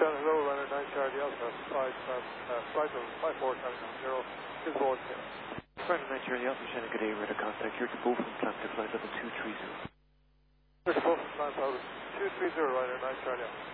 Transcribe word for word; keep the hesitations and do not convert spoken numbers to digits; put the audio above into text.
Sean, hello, runner nine Charlie Alpha, flight, uh, uh, flight of five four seven zero, is board here. Runner nine Charlie Alpha, Shannon, good day, radar contact, here to Bolton, plan to flight level two three zero. Here's Bolton, plan level two three zero, runner nine Charlie Alpha.